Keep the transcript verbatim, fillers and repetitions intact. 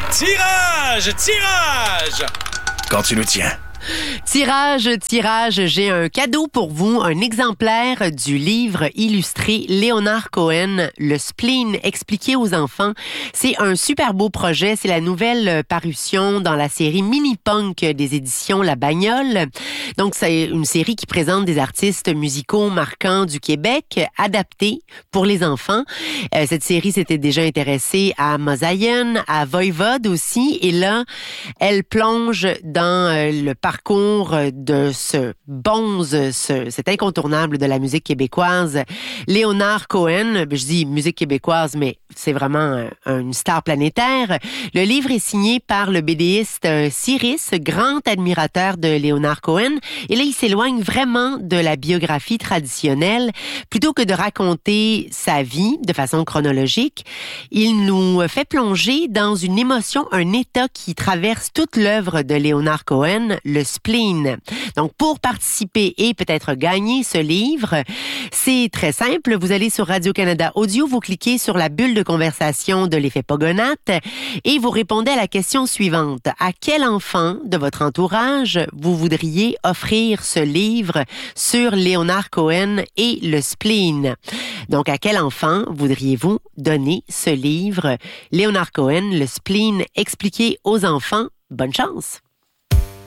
Tirage! Tirage! Quand tu nous tiens. Tirage, tirage, j'ai un cadeau pour vous, un exemplaire du livre illustré Léonard Cohen, Le spleen expliqué aux enfants. C'est un super beau projet, c'est la nouvelle parution dans la série Mini-Punk des éditions La Bagnole. Donc, c'est une série qui présente des artistes musicaux marquants du Québec, adaptés pour les enfants. Euh, cette série s'était déjà intéressée à Mosaïen, à Voivode aussi, et là, elle plonge dans euh, le parcours de ce bonze, ce, cet incontournable de la musique québécoise, Léonard Cohen. Je dis musique québécoise, mais c'est vraiment un, une star planétaire. Le livre est signé par le bédéiste Cyrus, grand admirateur de Léonard Cohen. Et là, il s'éloigne vraiment de la biographie traditionnelle. Plutôt que de raconter sa vie de façon chronologique, il nous fait plonger dans une émotion, un état qui traverse toute l'œuvre de Léonard Cohen, le spleen. Donc, pour participer et peut-être gagner ce livre, c'est très simple. Vous allez sur Radio-Canada Audio, vous cliquez sur la bulle de conversation de l'effet Pogonate et vous répondez à la question suivante. À quel enfant de votre entourage vous voudriez offrir ce livre sur Léonard Cohen et le spleen? Donc, à quel enfant voudriez-vous donner ce livre? Léonard Cohen, le spleen expliqué aux enfants. Bonne chance!